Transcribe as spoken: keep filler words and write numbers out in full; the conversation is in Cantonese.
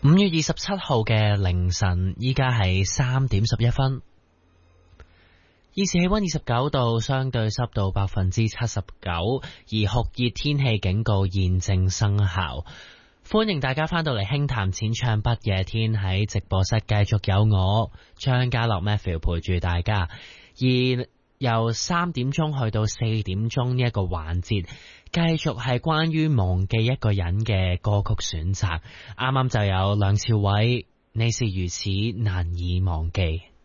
五月二十七號嘅凌晨，依家係三點十一分，現時氣溫二十九度，相對濕度百分之七十九，而酷熱天氣警告現正生效。歡迎大家翻到嚟輕談淺唱不夜天，喺直播室繼續有我張家樂 Matthew 陪住大家，而由三點鐘去到四點鐘呢一個環節，繼續係關於忘記一個人嘅歌曲選擇。啱啱就有梁朝偉，你是如此難以忘記。